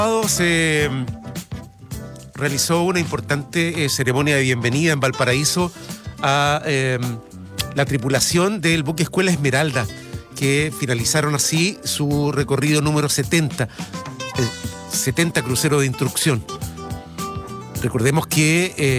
Se realizó una importante ceremonia de bienvenida en Valparaíso a la tripulación del buque Escuela Esmeralda, que finalizaron así su recorrido número 70 crucero de instrucción. Recordemos que